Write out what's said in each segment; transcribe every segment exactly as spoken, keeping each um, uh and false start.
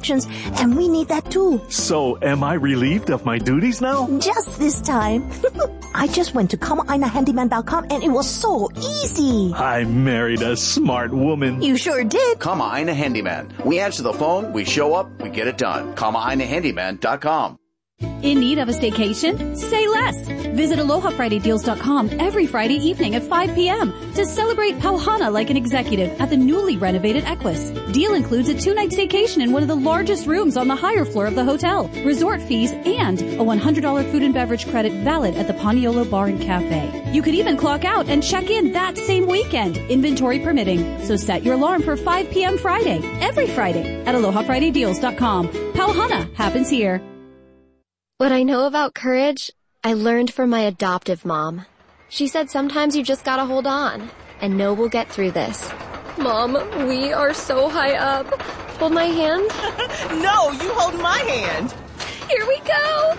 instructions, and we need that too. So, am I relieved of my duties now? Just this time. I just went to Kama Aina Handyman dot com and it was so easy. I married a smart woman. You sure did. Kama Aina Handyman. We answer the phone, we show up, we get it done. Kama Aina Handyman dot com. In need of a staycation? Say less. Visit Aloha Friday Deals dot com every Friday evening at five p.m. to celebrate Pauhana like an executive at the newly renovated Equus. Deal includes a two-night staycation in one of the largest rooms on the higher floor of the hotel, resort fees, and a one hundred dollars food and beverage credit valid at the Paniolo Bar and Cafe. You could even clock out and check in that same weekend, inventory permitting. So set your alarm for five p.m. Friday, every Friday at Aloha Friday Deals dot com. Pauhana happens here. What I know about courage, I learned from my adoptive mom. She said sometimes you just gotta hold on and know we'll get through this. Mom, we are so high up. Hold my hand. No, you hold my hand. Here we go.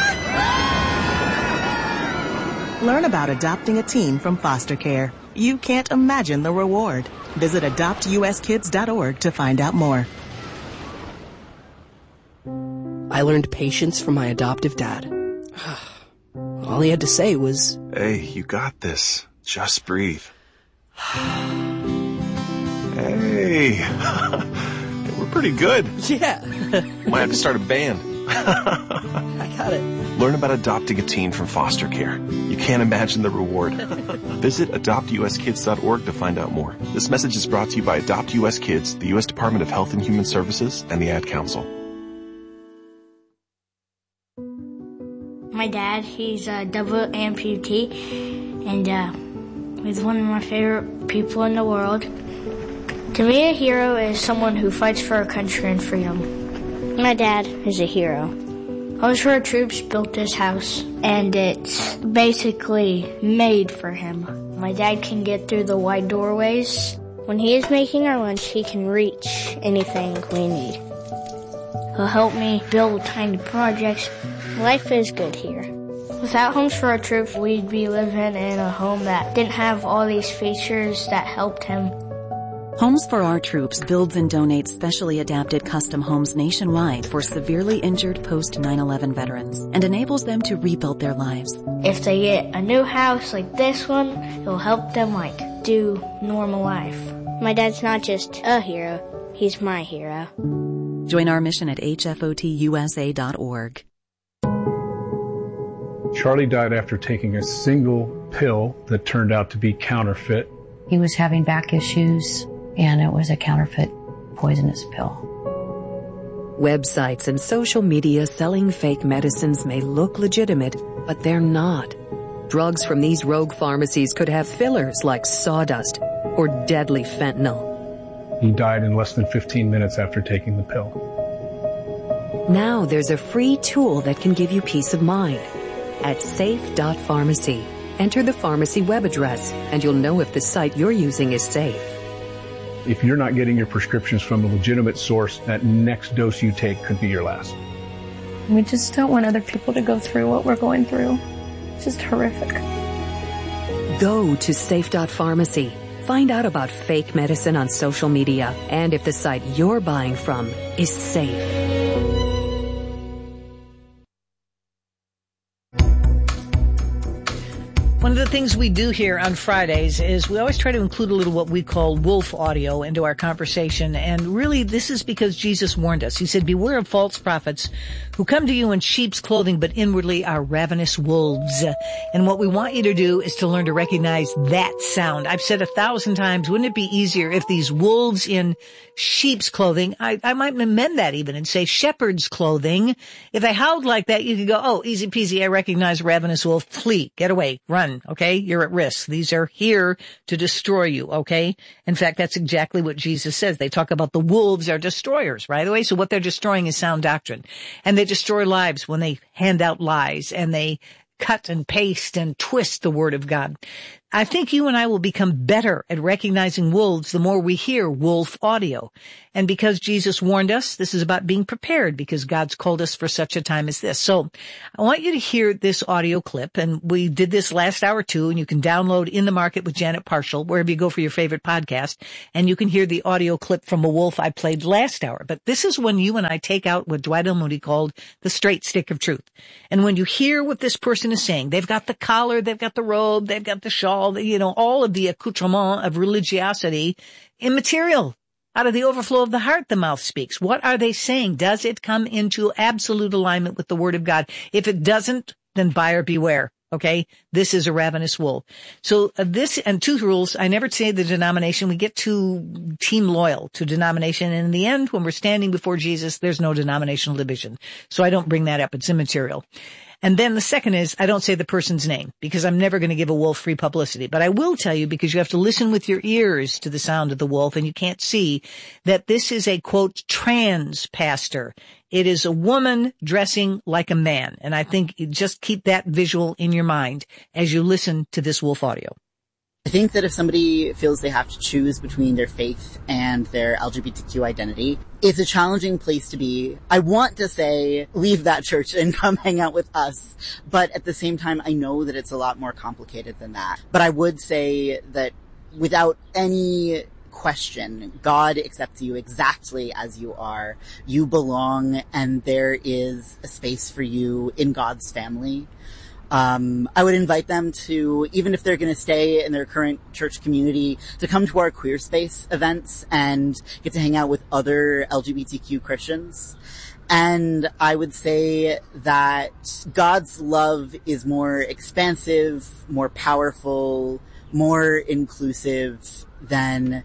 Learn about adopting a teen from foster care. You can't imagine the reward. Visit adopt u s kids dot org to find out more. I learned patience from my adoptive dad. All he had to say was, "Hey, you got this. Just breathe." Hey, we're pretty good. Yeah. Might have to start a band. I got it. Learn about adopting a teen from foster care. You can't imagine the reward. Visit adopt u s kids dot org to find out more. This message is brought to you by Adopt U S Kids, the U S Department of Health and Human Services, and the Ad Council. My dad, he's a double amputee, and uh, he's one of my favorite people in the world. To me, a hero is someone who fights for our country and freedom. My dad is a hero. Homes for Our Troops built this house, and it's basically made for him. My dad can get through the wide doorways. When he is making our lunch, he can reach anything we need. He'll help me build tiny projects. Life is good here. Without Homes for Our Troops, we'd be living in a home that didn't have all these features that helped him. Homes for Our Troops builds and donates specially adapted custom homes nationwide for severely injured post nine eleven veterans and enables them to rebuild their lives. If they get a new house like this one, it'll help them like do normal life. My dad's not just a hero, he's my hero. Join our mission at h f o t u s a dot org. Charlie died after taking a single pill that turned out to be counterfeit. He was having back issues, and it was a counterfeit poisonous pill. Websites and social media selling fake medicines may look legitimate, but they're not. Drugs from these rogue pharmacies could have fillers like sawdust or deadly fentanyl. He died in less than fifteen minutes after taking the pill. Now there's a free tool that can give you peace of mind. At safe dot pharmacy, enter the pharmacy web address, and you'll know if the site you're using is safe. If you're not getting your prescriptions from a legitimate source, that next dose you take could be your last. We just don't want other people to go through what we're going through. It's just horrific. Go to safe dot pharmacy. Find out about fake medicine on social media and if the site you're buying from is safe. One of the things we do here on Fridays is we always try to include a little what we call wolf audio into our conversation. And really, this is because Jesus warned us. He said, beware of false prophets who come to you in sheep's clothing, but inwardly are ravenous wolves. And what we want you to do is to learn to recognize that sound. I've said a thousand times, wouldn't it be easier if these wolves in sheep's clothing, I, I might amend that even and say shepherd's clothing. If they howled like that, you could go, oh, easy peasy, I recognize ravenous wolf, flee, get away, run. Okay, you're at risk. These are here to destroy you, okay? In fact, that's exactly what Jesus says. They talk about the wolves are destroyers, right away. So what they're destroying is sound doctrine. And they destroy lives when they hand out lies and they cut and paste and twist the word of God. I think you and I will become better at recognizing wolves the more we hear wolf audio. And because Jesus warned us, this is about being prepared because God's called us for such a time as this. So I want you to hear this audio clip. And we did this last hour too, and you can download In the Market with Janet Parshall, wherever you go for your favorite podcast. And you can hear the audio clip from a wolf I played last hour. But this is when you and I take out what Dwight L. Moody called the straight stick of truth. And when you hear what this person is saying, they've got the collar, they've got the robe, they've got the shawl, you know, all of the accoutrement of religiosity, immaterial. Out of the overflow of the heart, the mouth speaks. What are they saying? Does it come into absolute alignment with the Word of God? If it doesn't, then buyer beware. Okay? This is a ravenous wolf. So uh, this, and two rules, I never say the denomination. We get too team loyal to denomination. And in the end, when we're standing before Jesus, there's no denominational division. So I don't bring that up. It's immaterial. And then the second is, I don't say the person's name because I'm never going to give a wolf free publicity. But I will tell you, because you have to listen with your ears to the sound of the wolf and you can't see, that this is a, quote, trans pastor. It is a woman dressing like a man. And I think you just keep that visual in your mind as you listen to this wolf audio. I think that if somebody feels they have to choose between their faith and their L G B T Q identity, it's a challenging place to be. I want to say, leave that church and come hang out with us. But at the same time, I know that it's a lot more complicated than that. But I would say that without any question, God accepts you exactly as you are. You belong, and there is a space for you in God's family. Um, I would invite them to, even if they're going to stay in their current church community, to come to our Queer Space events and get to hang out with other L G B T Q Christians. And I would say that God's love is more expansive, more powerful, more inclusive than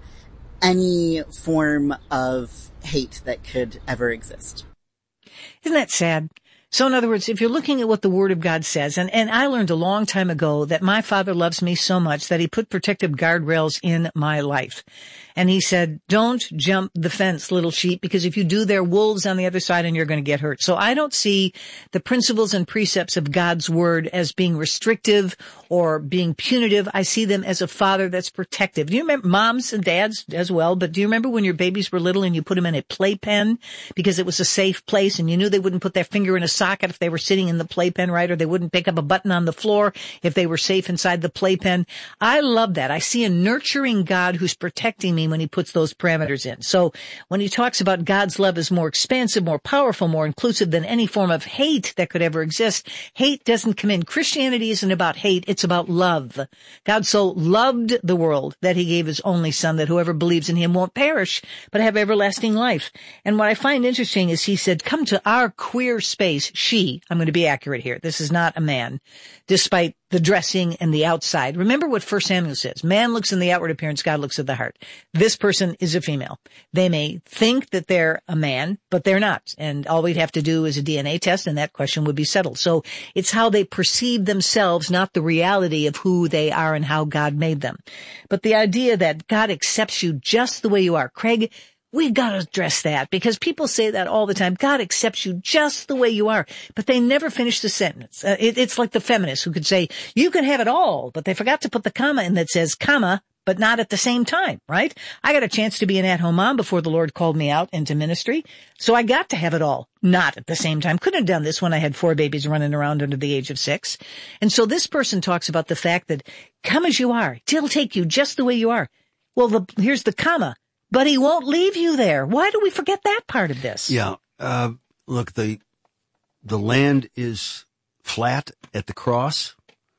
any form of hate that could ever exist. Isn't that sad? So in other words, if you're looking at what the Word of God says, and, and I learned a long time ago that my Father loves me so much that he put protective guardrails in my life. And he said, don't jump the fence, little sheep, because if you do, there are wolves on the other side and you're going to get hurt. So I don't see the principles and precepts of God's Word as being restrictive or being punitive. I see them as a father that's protective. Do you remember, moms and dads as well, but do you remember when your babies were little and you put them in a playpen because it was a safe place and you knew they wouldn't put their finger in a socket if they were sitting in the playpen, right? Or they wouldn't pick up a button on the floor if they were safe inside the playpen. I love that. I see a nurturing God who's protecting me when he puts those parameters in. So when he talks about God's love is more expansive, more powerful, more inclusive than any form of hate that could ever exist, hate doesn't come in. Christianity isn't about hate. It's about love. God so loved the world that he gave his only son, that whoever believes in him won't perish, but have everlasting life. And what I find interesting is he said, come to our queer space. She, I'm going to be accurate here. This is not a man, despite the dressing and the outside. Remember what First Samuel says. Man looks in the outward appearance, God looks at the heart. This person is a female. They may think that they're a man, but they're not. And all we'd have to do is a D N A test and that question would be settled. So it's how they perceive themselves, not the reality of who they are and how God made them. But the idea that God accepts you just the way you are. Craig, we got to address that because people say that all the time. God accepts you just the way you are, but they never finish the sentence. Uh, it, it's like the feminists who could say, you can have it all, but they forgot to put the comma in that says, comma, but not at the same time, right? I got a chance to be an at-home mom before the Lord called me out into ministry, so I got to have it all, not at the same time. Couldn't have done this when I had four babies running around under the age of six. And so this person talks about the fact that come as you are, he'll take you just the way you are. Well, the, here's the comma. But he won't leave you there. Why do we forget that part of this? Yeah. Uh, look, the, the land is flat at the cross,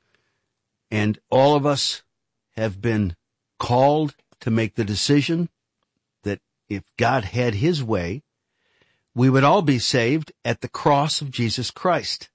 and all of us have been called to make the decision that if God had his way, we would all be saved at the cross of Jesus Christ.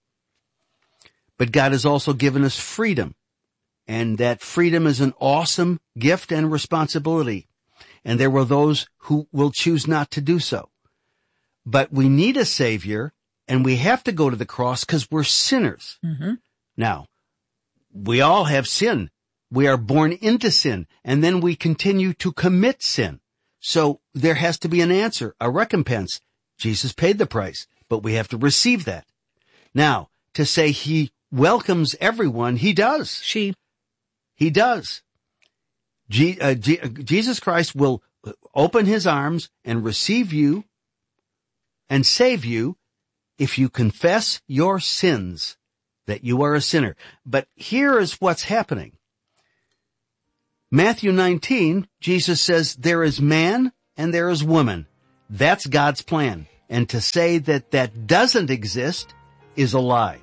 But God has also given us freedom, and that freedom is an awesome gift and responsibility. And there will those who will choose not to do so. But we need a Savior, and we have to go to the cross because we're sinners. Mm-hmm. Now, we all have sin. We are born into sin, and then we continue to commit sin. So there has to be an answer, a recompense. Jesus paid the price, but we have to receive that. Now, to say he welcomes everyone, he does. She. He does. G- uh, G- Jesus Christ will open his arms and receive you and save you if you confess your sins, that you are a sinner. But here is what's happening. Matthew nineteen, Jesus says, there is man and there is woman. That's God's plan. And to say that that doesn't exist is a lie.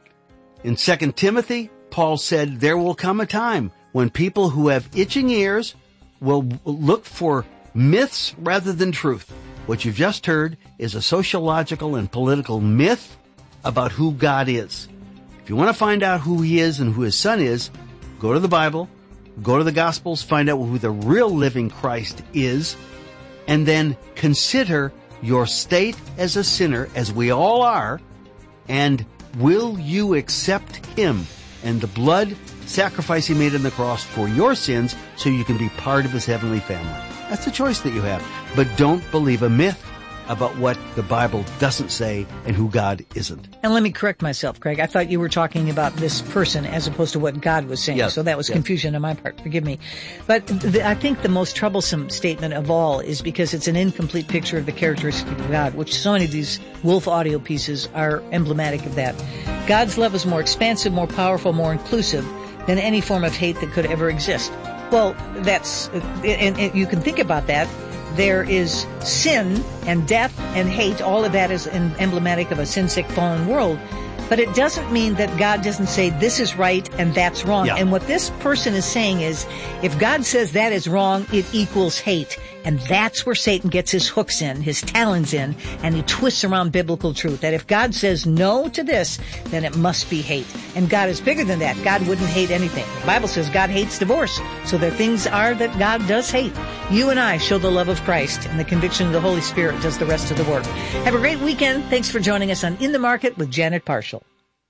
In Second Timothy, Paul said, there will come a time when people who have itching ears will look for myths rather than truth. What you've just heard is a sociological and political myth about who God is. If you want to find out who he is and who his son is, go to the Bible, go to the Gospels, find out who the real living Christ is, and then consider your state as a sinner, as we all are, and will you accept him and the blood sacrifice he made on the cross for your sins so you can be part of his heavenly family? That's the choice that you have. But don't believe a myth about what the Bible doesn't say and who God isn't. And let me correct myself, Craig. I thought you were talking about this person as opposed to what God was saying. Yes. So that was yes. confusion on my part. Forgive me. But the, I think the most troublesome statement of all is because it's an incomplete picture of the characteristic of God, which so many of these Wolf audio pieces are emblematic of that. God's love is more expansive, more powerful, more inclusive than any form of hate that could ever exist. Well, that's, and, and you can think about that. There is sin and death and hate. All of that is emblematic of a sin-sick, fallen world. But it doesn't mean that God doesn't say this is right and that's wrong. Yeah. And what this person is saying is, if God says that is wrong, it equals hate. And that's where Satan gets his hooks in, his talons in, and he twists around biblical truth. That if God says no to this, then it must be hate. And God is bigger than that. God wouldn't hate anything. The Bible says God hates divorce. So there things are that God does hate. You and I show the love of Christ, and the conviction of the Holy Spirit does the rest of the work. Have a great weekend. Thanks for joining us on In the Market with Janet Parshall.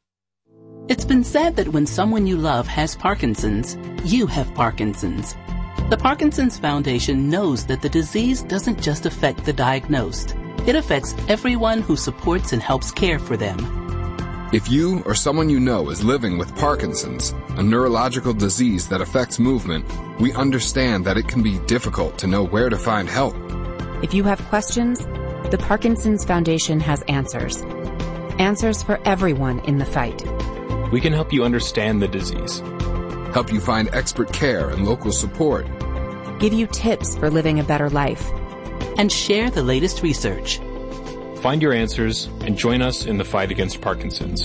It's been said that when someone you love has Parkinson's, you have Parkinson's. The Parkinson's Foundation knows that the disease doesn't just affect the diagnosed. It affects everyone who supports and helps care for them. If you or someone you know is living with Parkinson's, a neurological disease that affects movement, we understand that it can be difficult to know where to find help. If you have questions, the Parkinson's Foundation has answers. Answers for everyone in the fight. We can help you understand the disease. Help you find expert care and local support. Give you tips for living a better life. And share the latest research. Find your answers and join us in the fight against Parkinson's.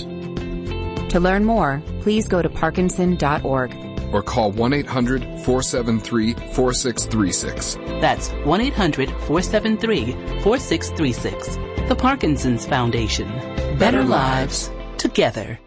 To learn more, please go to parkinson dot org. Or call one eight hundred four seven three four six three six. That's one eight hundred four seven three four six three six. The Parkinson's Foundation. Better lives together.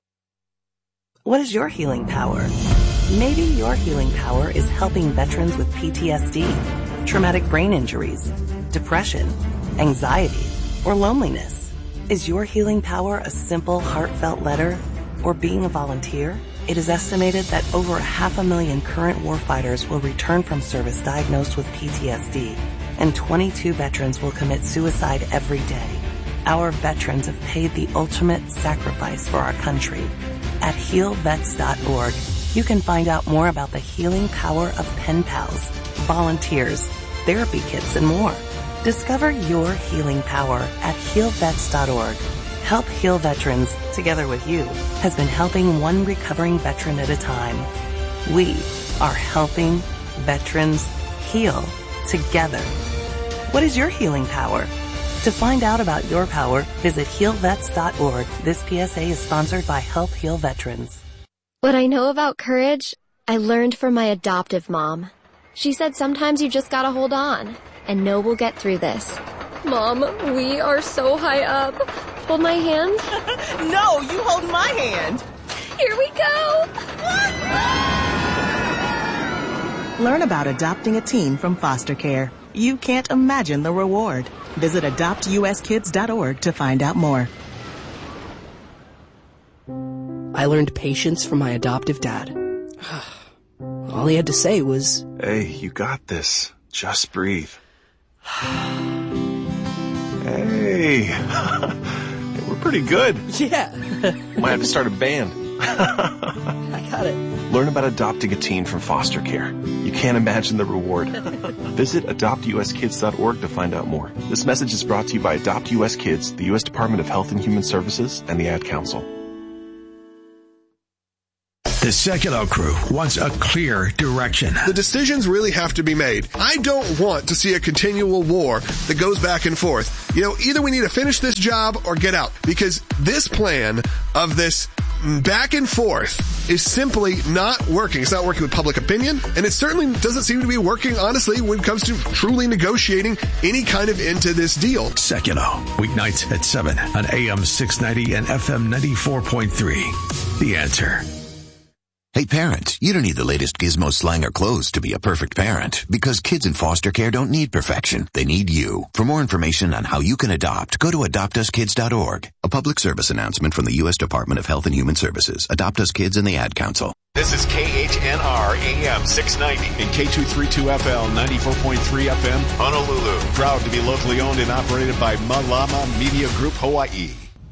What is your healing power? Maybe your healing power is helping veterans with P T S D, traumatic brain injuries, depression, anxiety, or loneliness. Is your healing power a simple, heartfelt letter or being a volunteer? It is estimated that over half a million current warfighters will return from service diagnosed with P T S D, and twenty-two veterans will commit suicide every day. Our veterans have paid the ultimate sacrifice for our country. At heal vets dot org, you can find out more about the healing power of pen pals, volunteers, therapy kits, and more. Discover your healing power at heal vets dot org. Help Heal Veterans, together with you, has been helping one recovering veteran at a time. We are helping veterans heal together. What is your healing power? To find out about your power, visit heal vets dot org. This P S A is sponsored by Help Heal Veterans. What I know about courage, I learned from my adoptive mom. She said sometimes you just gotta hold on and know we'll get through this. Mom, we are so high up. Hold my hand. No, you hold my hand. Here we go. Learn about adopting a teen from foster care. You can't imagine the reward. Visit adopt U S kids dot org to find out more. I learned patience from my adoptive dad. All he had to say was, "Hey, you got this. Just breathe." Hey, we're pretty good. Yeah. Might have to start a band. I got it. Learn about adopting a teen from foster care. You can't imagine the reward. Visit adopt u s kids dot org to find out more. This message is brought to you by Adopt U S Kids, the U S Department of Health and Human Services, and the Ad Council. The Sekulow crew wants a clear direction. The decisions really have to be made. I don't want to see a continual war that goes back and forth. You know, either we need to finish this job or get out, because this plan of this back and forth is simply not working. It's not working with public opinion, and it certainly doesn't seem to be working, honestly, when it comes to truly negotiating any kind of end to this deal. Sekulow, weeknights at seven on A M six ninety and F M ninety-four point three. The Answer. Hey parents, you don't need the latest gizmo, slang, or clothes to be a perfect parent, because kids in foster care don't need perfection. They need you. For more information on how you can adopt, go to adopt us kids dot org. A public service announcement from the U S Department of Health and Human Services, Adopt Us Kids, and the Ad Council. This is K H N R A M six ninety and K two thirty-two F L ninety-four point three F M, Honolulu. Proud to be locally owned and operated by Malama Media Group Hawaii.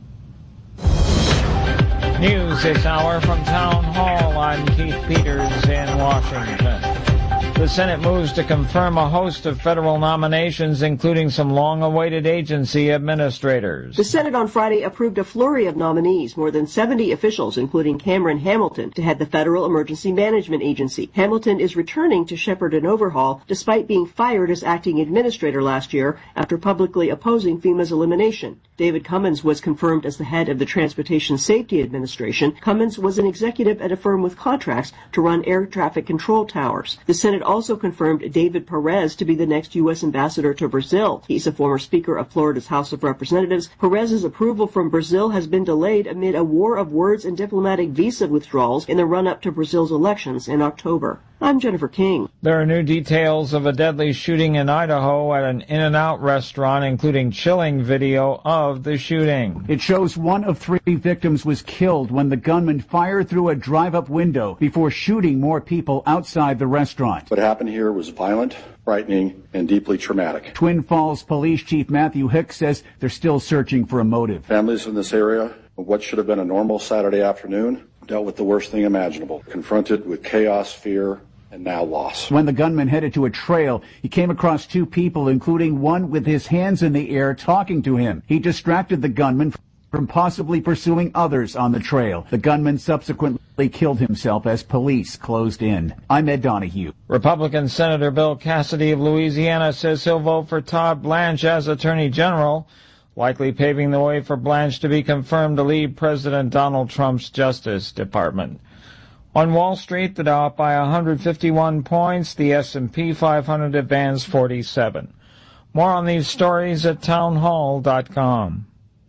News this hour from Town Hall. I'm Keith Peters in Washington. The Senate moves to confirm a host of federal nominations, including some long-awaited agency administrators. The Senate on Friday approved a flurry of nominees, more than seventy officials, including Cameron Hamilton, to head the Federal Emergency Management Agency. Hamilton is returning to shepherd an overhaul, despite being fired as acting administrator last year after publicly opposing FEMA's elimination. David Cummins was confirmed as the head of the Transportation Safety Administration. Cummins was an executive at a firm with contracts to run air traffic control towers. The Senate also confirmed David Perez to be the next U S ambassador to Brazil. He's a former Speaker of Florida's House of Representatives. Perez's approval from Brazil has been delayed amid a war of words and diplomatic visa withdrawals in the run-up to Brazil's elections in October. I'm Jennifer King. There are new details of a deadly shooting in Idaho at an In-N-Out restaurant, including chilling video of the shooting. It shows one of three victims was killed when the gunman fired through a drive-up window before shooting more people outside the restaurant. What happened here was violent, frightening, and deeply traumatic. Twin Falls Police Chief Matthew Hicks says they're still searching for a motive. Families in this area, what should have been a normal Saturday afternoon, dealt with the worst thing imaginable, confronted with chaos, fear, and now loss. When the gunman headed to a trail, he came across two people, including one with his hands in the air talking to him. He distracted the gunman from possibly pursuing others on the trail. The gunman subsequently killed himself as police closed in. I'm Ed Donahue. Republican Senator Bill Cassidy of Louisiana says he'll vote for Todd Blanche as Attorney General, likely paving the way for Blanche to be confirmed to lead President Donald Trump's Justice Department. On Wall Street, the Dow up by one hundred fifty-one points, the S and P five hundred advanced forty-seven. More on these stories at townhall dot com.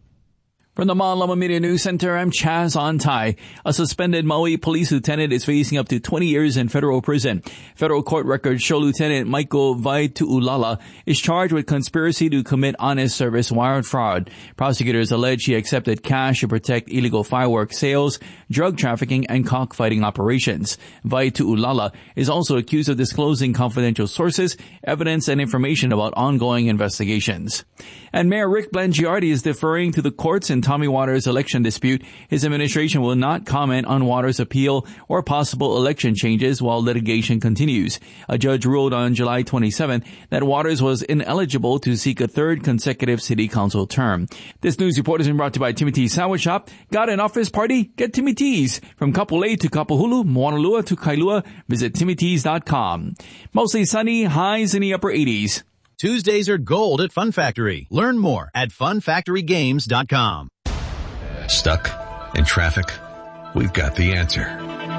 From the Malama Media News Center, I'm Chaz Antai. A suspended Maui police lieutenant is facing up to twenty years in federal prison. Federal court records show Lieutenant Michael Vaitu'ulala is charged with conspiracy to commit honest service wire fraud. Prosecutors allege he accepted cash to protect illegal fireworks sales, drug trafficking, and cockfighting operations. Vaitu'ulala is also accused of disclosing confidential sources, evidence, and information about ongoing investigations. And Mayor Rick Blangiardi is deferring to the courts in Tommy Waters' election dispute. His administration will not comment on Waters' appeal or possible election changes while litigation continues. A judge ruled on July twenty-seventh that Waters was ineligible to seek a third consecutive city council term. This news report has been brought to you by Timmy T's Sandwich Shop. Got an office party? Get Timmy T's. From Kapolei to Kapahulu, Moanalua to Kailua, visit timmy t's dot com. Mostly sunny, highs in the upper eighties. Tuesdays are gold at Fun Factory. Learn more at fun factory games dot com. Stuck in traffic? We've got the answer.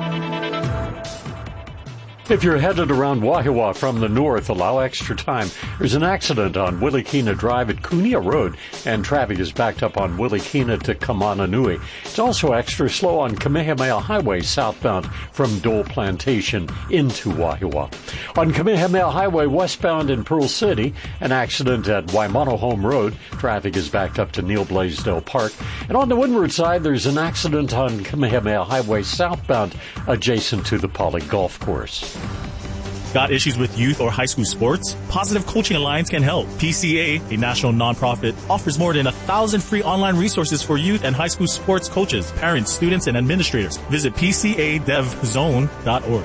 If you're headed around Wahiawa from the north, allow extra time. There's an accident on Wilikina Drive at Kunia Road, and traffic is backed up on Wilikina to Kamananui. It's also extra slow on Kamehameha Highway southbound from Dole Plantation into Wahiawa. On Kamehameha Highway westbound in Pearl City, an accident at Waimano Home Road. Traffic is backed up to Neil Blaisdell Park. And on the windward side, there's an accident on Kamehameha Highway southbound adjacent to the Poly Golf Course. Got issues with youth or high school sports? Positive Coaching Alliance can help. P C A, a national nonprofit, offers more than a thousand free online resources for youth and high school sports coaches, parents, students, and administrators. Visit P C A dev zone dot org.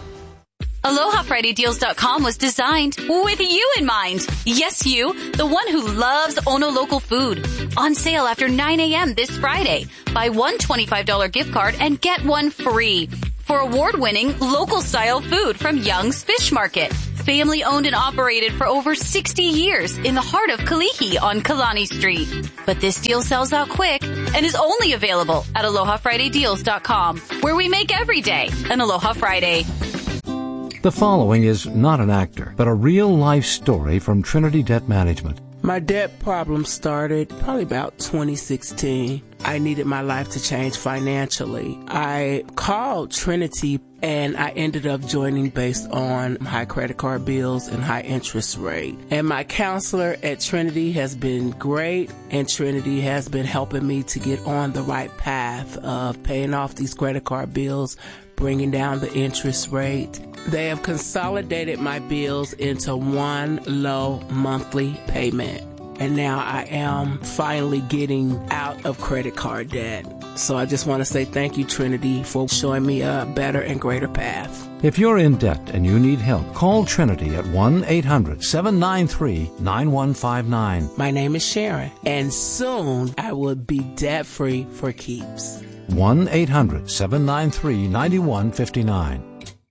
Aloha Friday Deals dot com was designed with you in mind. Yes, you, the one who loves Ono local food. On sale after nine a.m. this Friday. Buy one twenty-five dollars gift card and get one free for award-winning local-style food from Young's Fish Market. Family owned and operated for over sixty years in the heart of Kalihi on Kalani Street. But this deal sells out quick and is only available at Aloha Friday Deals dot com, where we make every day an Aloha Friday. The following is not an actor, but a real-life story from Trinity Debt Management. My debt problem started probably about twenty sixteen. I needed my life to change financially. I called Trinity and I ended up joining based on high credit card bills and high interest rate. And my counselor at Trinity has been great, and Trinity has been helping me to get on the right path of paying off these credit card bills, bringing down the interest rate. They have consolidated my bills into one low monthly payment. And now I am finally getting out of credit card debt. So I just want to say thank you, Trinity, for showing me a better and greater path. If you're in debt and you need help, call Trinity at one eight hundred seven nine three nine one five nine. My name is Sharon, and soon I will be debt-free for keeps. one eight hundred seven nine three nine one five nine.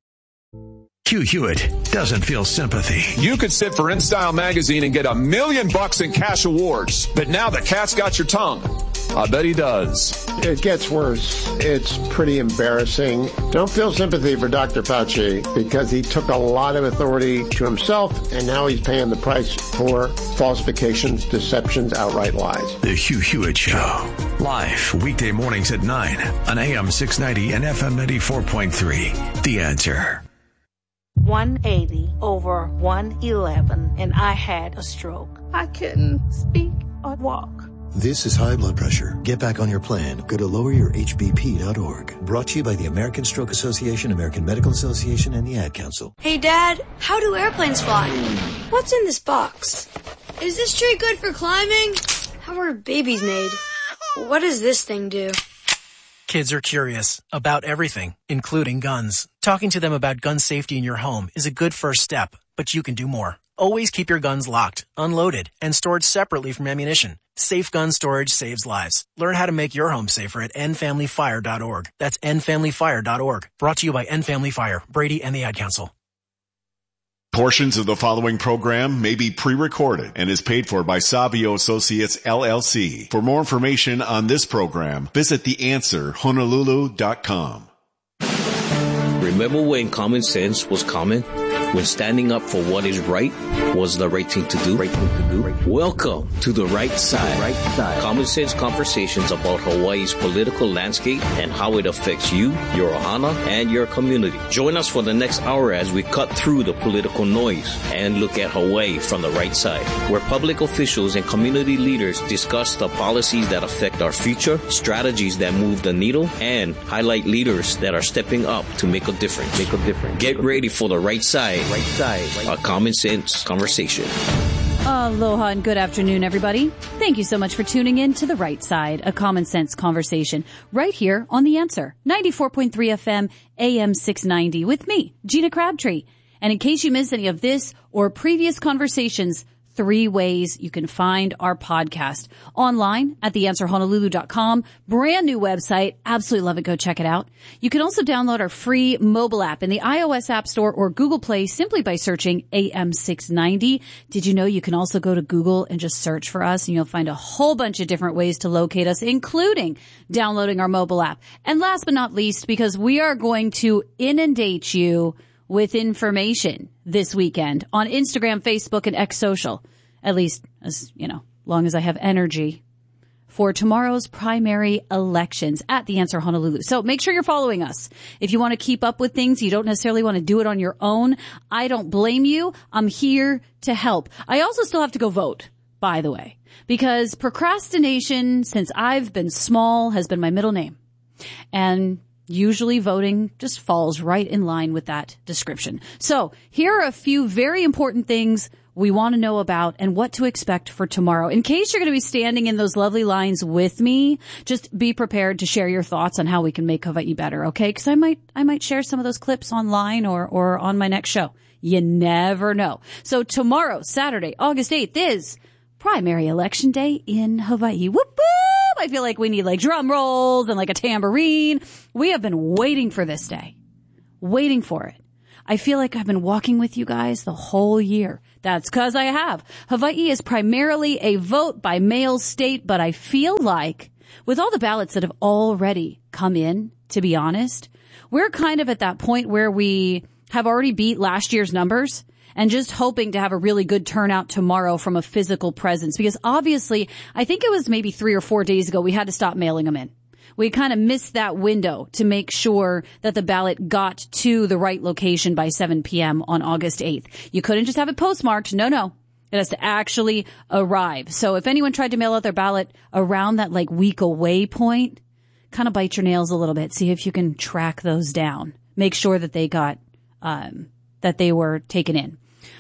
Hugh Hewitt doesn't feel sympathy. You could sit for InStyle magazine and get a million bucks in cash awards, but now the cat's got your tongue. I bet he does. It gets worse. It's pretty embarrassing. Don't feel sympathy for Doctor Fauci because he took a lot of authority to himself, and now he's paying the price for falsifications, deceptions, outright lies. The Hugh Hewitt Show. Live weekday mornings at nine on A M six ninety and F M ninety-four point three. The Answer. one eighty over one eleven, and I had a stroke. I couldn't speak or walk. This is high blood pressure. Get back on your plan. Go to lower your H B P dot org. Brought to you by the American Stroke Association, American Medical Association, and the Ad Council. Hey, Dad, how do airplanes fly? What's in this box? Is this tree good for climbing? How are babies made? What does this thing do? Kids are curious about everything, including guns. Talking to them about gun safety in your home is a good first step, but you can do more. Always keep your guns locked, unloaded, and stored separately from ammunition. Safe gun storage saves lives. Learn how to make your home safer at end family fire dot org. That's end family fire dot org. Brought to you by End Family Fire, Brady, and the Ad Council. Portions of the following program may be pre-recorded and is paid for by Savio Associates, L L C. For more information on this program, visit the answer honolulu dot com. Remember when common sense was common? When standing up for what is right was the right thing to do? Right thing to do. Welcome to The Right Side. Right Side. Common sense conversations about Hawaii's political landscape and how it affects you, your ohana, and your community. Join us for the next hour as we cut through the political noise and look at Hawaii from the right side, where public officials and community leaders discuss the policies that affect our future, strategies that move the needle, and highlight leaders that are stepping up to make a difference. Make a difference. Get ready for The Right Side. Right side. A common sense conversation. Aloha and good afternoon, everybody. Thank you so much for tuning in to The Right Side, a common sense conversation, right here on The Answer, ninety-four point three F M, A M six ninety, with me, Gina Crabtree. And in case you missed any of this or previous conversations, three ways you can find our podcast. Online at the answer honolulu dot com. Brand new website. Absolutely love it. Go check it out. You can also download our free mobile app in the iOS App Store or Google Play simply by searching A M six ninety. Did you know you can also go to Google and just search for us, and you'll find a whole bunch of different ways to locate us, including downloading our mobile app. And last but not least, because we are going to inundate you with information this weekend on Instagram, Facebook, and X Social, at least as, you know, long as I have energy for tomorrow's primary elections at The Answer Honolulu. So make sure you're following us. If you want to keep up with things, you don't necessarily want to do it on your own, I don't blame you. I'm here to help. I also still have to go vote, by the way, because procrastination, since I've been small, has been my middle name. And Usually voting just falls right in line with that description. So here are a few very important things we want to know about and what to expect for tomorrow. In case you're going to be standing in those lovely lines with me, just be prepared to share your thoughts on how we can make Hawaii better, okay? Because I might, I might share some of those clips online or, or on my next show. You never know. So tomorrow, Saturday, August eighth, is primary election day in Hawaii. Whoop, whoop! I feel like we need like drum rolls and like a tambourine. We have been waiting for this day. Waiting for it. I feel like I've been walking with you guys the whole year. That's because I have. Hawaii is primarily a vote by mail state, but I feel like with all the ballots that have already come in, to be honest, we're kind of at that point where we have already beat last year's numbers and just hoping to have a really good turnout tomorrow from a physical presence. Because obviously, I think it was maybe three or four days ago, we had to stop mailing them in. We kind of missed that window to make sure that the ballot got to the right location by seven p.m. on August eighth. You couldn't just have it postmarked. No, no. It has to actually arrive. So if anyone tried to mail out their ballot around that like week away point, kind of bite your nails a little bit. See if you can track those down. Make sure that they got, um, that they were taken in.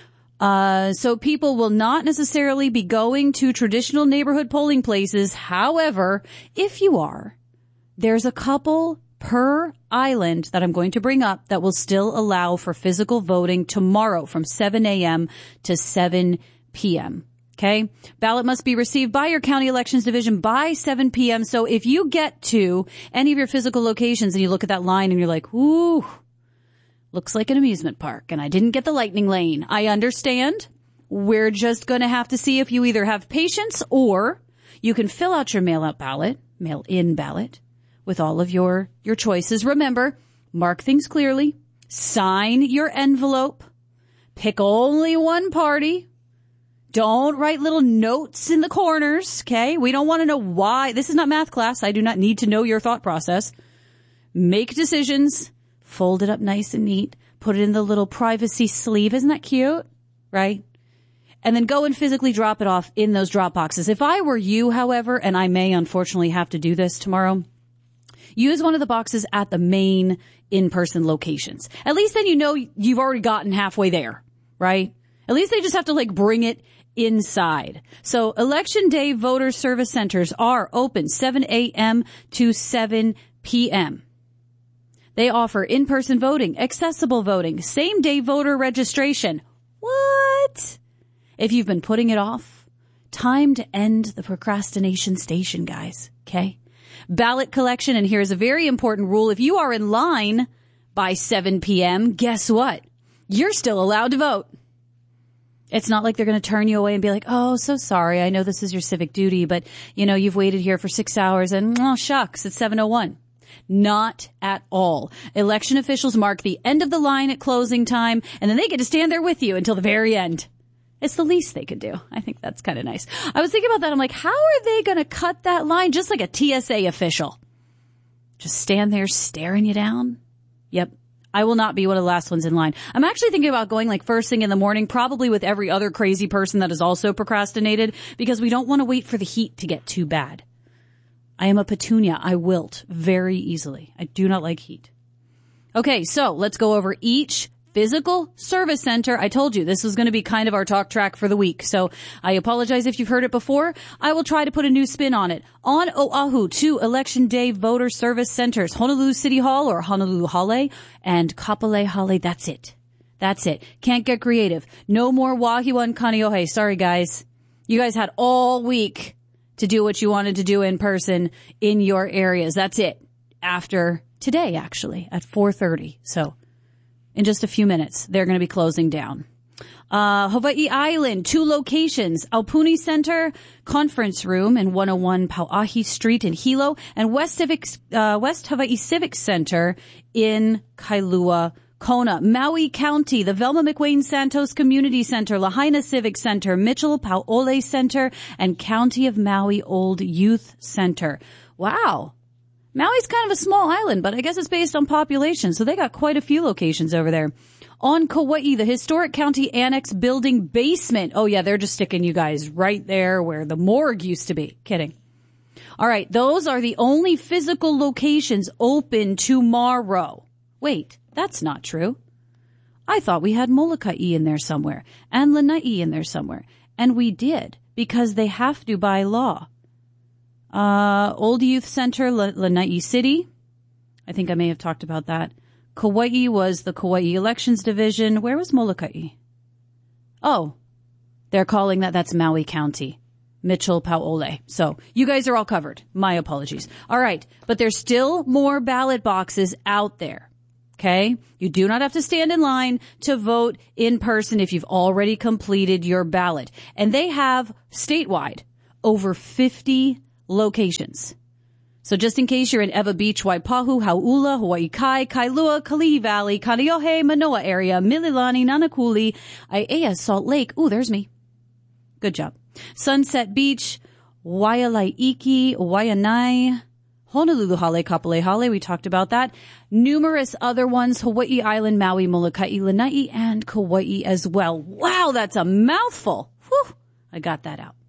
Uh, so people will not necessarily be going to traditional neighborhood polling places. However, if you are, there's a couple per island that I'm going to bring up that will still allow for physical voting tomorrow from seven a.m. to seven p.m. Okay? Ballot must be received by your county elections division by seven p.m. So if you get to any of your physical locations and you look at that line and you're like, ooh, looks like an amusement park and I didn't get the lightning lane. I understand. We're just going to have to see if you either have patience or you can fill out your mail-out ballot, mail-in ballot, with all of your, your choices. Remember, mark things clearly, sign your envelope, pick only one party. Don't write little notes in the corners, okay? We don't want to know why. This is not math class. I do not need to know your thought process. Make decisions, fold it up nice and neat, put it in the little privacy sleeve. Isn't that cute? Right? And then go and physically drop it off in those drop boxes. If I were you, however, and I may unfortunately have to do this tomorrow, use one of the boxes at the main in-person locations. At least then you know you've already gotten halfway there, right? At least they just have to like bring it inside. So election day voter service centers are open seven a.m. to seven p.m. They offer in-person voting, accessible voting, same-day voter registration. What? If you've been putting it off, time to end the procrastination station, guys. Okay? Ballot collection, and here's a very important rule. If you are in line by seven p.m., guess what? You're still allowed to vote. It's not like they're going to turn you away and be like, oh, so sorry. I know this is your civic duty, but, you know, you've waited here for six hours and, oh, shucks, it's seven oh one. Not at all. Election officials mark the end of the line at closing time, and then they get to stand there with you until the very end. It's the least they could do. I think that's kind of nice. I was thinking about that. I'm like, how are they going to cut that line? Just like a T S A official. Just stand there staring you down. Yep. I will not be one of the last ones in line. I'm actually thinking about going like first thing in the morning, probably with every other crazy person that has also procrastinated, because we don't want to wait for the heat to get too bad. I am a petunia. I wilt very easily. I do not like heat. Okay, so let's go over each physical service center. I told you this was going to be kind of our talk track for the week, so I apologize if you've heard it before. I will try to put a new spin on it. On Oahu, two election day voter service centers, Honolulu City Hall or Honolulu Hale and Kapolei Hale. That's it. That's it. Can't get creative. No more Wahiawa and Kaneohe. Sorry, guys. You guys had all week to do what you wanted to do in person in your areas. That's it. After today, actually, at four thirty. So in just a few minutes, they're going to be closing down. Uh, Hawaii Island, two locations, Aupuni Center Conference Room in one oh one Pauahi Street in Hilo, and West Civic, uh, West Hawaii Civic Center in Kailua, Kona. Maui County, the Velma McWayne Santos Community Center, Lahaina Civic Center, Mitchell Pauole Center, and County of Maui Old Youth Center. Wow. Maui's kind of a small island, but I guess it's based on population, so they got quite a few locations over there. On Kauai, the Historic County Annex Building basement. Oh yeah, they're just sticking you guys right there where the morgue used to be. Kidding. All right, those are the only physical locations open tomorrow. Wait, that's not true. I thought we had Molokai in there somewhere and Lanai in there somewhere. And we did, because they have to by law. Uh, Old Youth Center, L- Lanai City. I think I may have talked about that. Kauai was the Kauai Elections Division. Where was Molokai? Oh, they're calling that, that's Maui County. Mitchell Pauole. So you guys are all covered. My apologies. All right. But there's still more ballot boxes out there. Okay. You do not have to stand in line to vote in person if you've already completed your ballot. And they have statewide over fifty locations. So just in case you're in Ewa Beach, Waipahu, Hauula, Hawaii Kai, Kailua, Kalihi Valley, Kaneohe, Manoa area, Mililani, Nanakuli, Aiea, Salt Lake. Ooh, there's me. Good job. Sunset Beach, Waialaiki, Waianae, Honolulu Hale, Kapolei Hale. We talked about that. Numerous other ones. Hawaii Island, Maui, Molokai, Lanai, and Kauai as well. Wow, that's a mouthful. Whew, I got that out.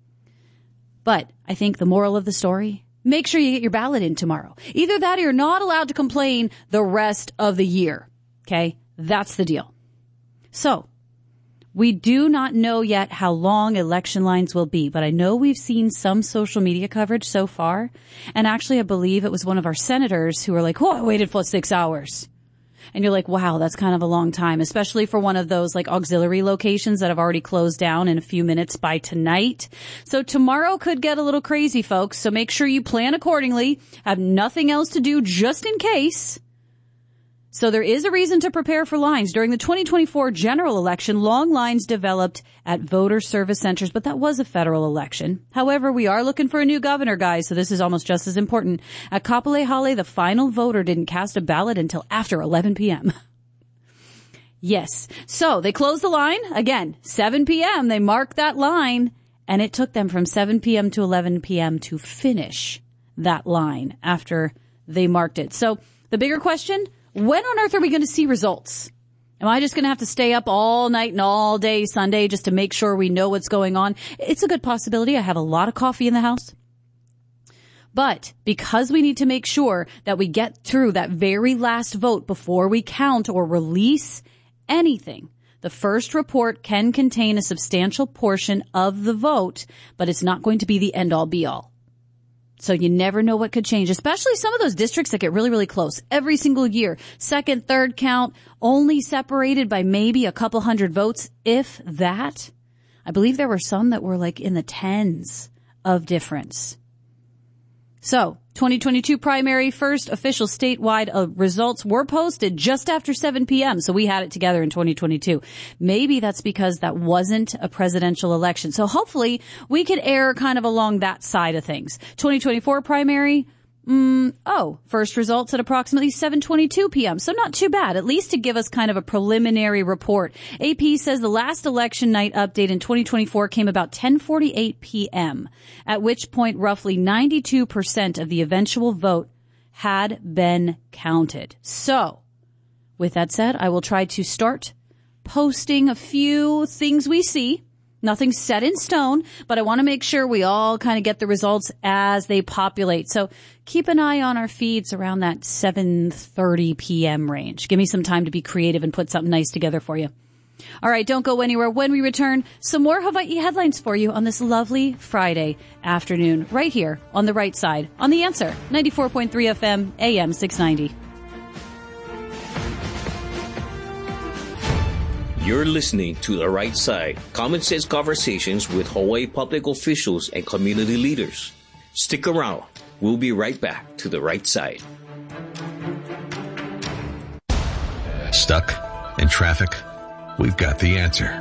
But I think the moral of the story, make sure you get your ballot in tomorrow. Either that or you're not allowed to complain the rest of the year. Okay? That's the deal. So, we do not know yet how long election lines will be, but I know we've seen some social media coverage so far. And actually, I believe it was one of our senators who were like, oh, I waited for six hours. And you're like, wow, that's kind of a long time, especially for one of those like auxiliary locations that have already closed down in a few minutes by tonight. So tomorrow could get a little crazy, folks. So make sure you plan accordingly. Have nothing else to do just in case. So there is a reason to prepare for lines. During the twenty twenty-four general election, long lines developed at voter service centers, but that was a federal election. However, we are looking for a new governor, guys, so this is almost just as important. At Kapolei Hale, the final voter didn't cast a ballot until after eleven p.m. Yes. So they closed the line. Again, seven p.m. They marked that line, and it took them from seven p.m. to eleven p.m. to finish that line after they marked it. So the bigger question, when on earth are we going to see results? Am I just going to have to stay up all night and all day Sunday just to make sure we know what's going on? It's a good possibility. I have a lot of coffee in the house. But because we need to make sure that we get through that very last vote before we count or release anything, the first report can contain a substantial portion of the vote, but it's not going to be the end-all be-all. So you never know what could change, especially some of those districts that get really, really close every single year. Second, third count, only separated by maybe a couple hundred votes, if that. I believe there were some that were like in the tens of difference. So, twenty twenty-two primary first official statewide uh, results were posted just after seven p.m., so we had it together in twenty twenty-two. Maybe that's because that wasn't a presidential election. So hopefully we could err kind of along that side of things. twenty twenty-four primary, mm, oh, first results at approximately seven twenty-two p.m., so not too bad, at least to give us kind of a preliminary report. A P says the last election night update in twenty twenty-four came about ten forty-eight p.m., at which point roughly ninety-two percent of the eventual vote had been counted. So, with that said, I will try to start posting a few things we see. Nothing's set in stone, but I want to make sure we all kind of get the results as they populate. So keep an eye on our feeds around that seven thirty p.m. range. Give me some time to be creative and put something nice together for you. All right, don't go anywhere. When we return, some more Hawaii headlines for you on this lovely Friday afternoon, right here on the right side, on The Answer, ninety-four point three F M, A M six ninety. You're listening to The Right Side, common sense conversations with Hawaii public officials and community leaders. Stick around. We'll be right back to The Right Side. Stuck in traffic? We've got the answer.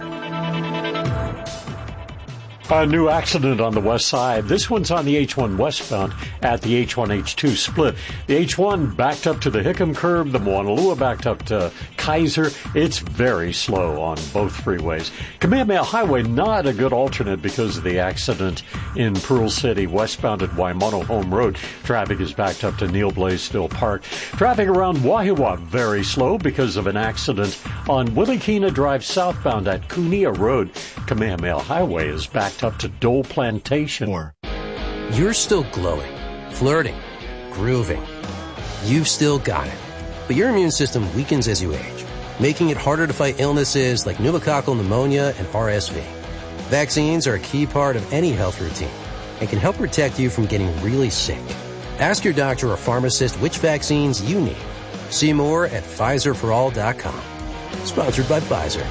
A new accident on the west side. This one's on the H one westbound at the H one H two split. The H one backed up to the Hickam curb, the Moanalua backed up to Kaiser. It's very slow on both freeways. Kamehameha Highway, not a good alternate because of the accident in Pearl City, westbound at Waimono Home Road. Traffic is backed up to Neil Blaisdell Park. Traffic around Wahiawa, very slow because of an accident on Wilikina Drive southbound at Kunia Road. Kamehameha Highway is backed up to Dole Plantation. You're still glowing, flirting, grooving. You've still got it. But your immune system weakens as you age, making it harder to fight illnesses like pneumococcal pneumonia and R S V. Vaccines are a key part of any health routine and can help protect you from getting really sick. Ask your doctor or pharmacist which vaccines you need. See more at Pfizer for all dot com. Sponsored by Pfizer.